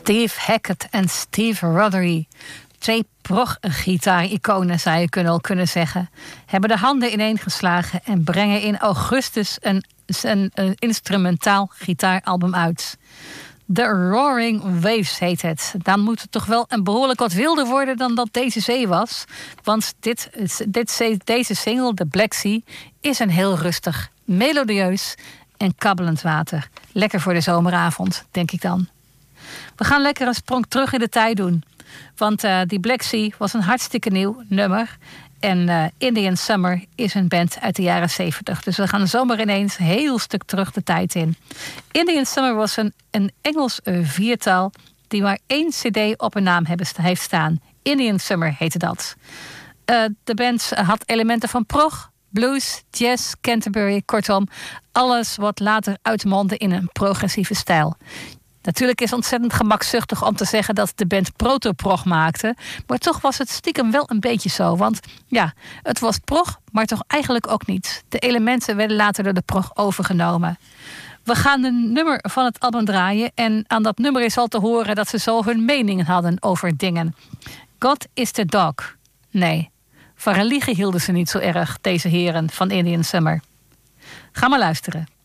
Steve Hackett en Steve Rothery, twee prog-gitaar-iconen zou je kunnen zeggen, hebben de handen ineengeslagen en brengen in augustus een instrumentaal gitaaralbum uit. The Roaring Waves heet het. Dan moet het toch wel een behoorlijk wat wilder worden dan dat deze zee was. Want deze single, The Black Sea, is een heel rustig, melodieus en kabbelend water. Lekker voor de zomeravond, denk ik dan. We gaan lekker een sprong terug in de tijd doen. Want die Black Sea was een hartstikke nieuw nummer. En Indian Summer is een band uit de jaren 70. Dus we gaan zomaar ineens een heel stuk terug de tijd in. Indian Summer was een Engels viertal die maar 1 cd op een naam heeft staan. Indian Summer heette dat. De band had elementen van prog, blues, jazz, Canterbury, kortom, alles wat later uitmondde in een progressieve stijl. Natuurlijk is het ontzettend gemakzuchtig om te zeggen dat de band proto-prog maakte. Maar toch was het stiekem wel een beetje zo. Want ja, het was prog, maar toch eigenlijk ook niet. De elementen werden later door de prog overgenomen. We gaan een nummer van het album draaien. En aan dat nummer is al te horen dat ze zo hun meningen hadden over dingen. God is the dog. Nee, van religie hielden ze niet zo erg, deze heren van Indian Summer. Ga maar luisteren.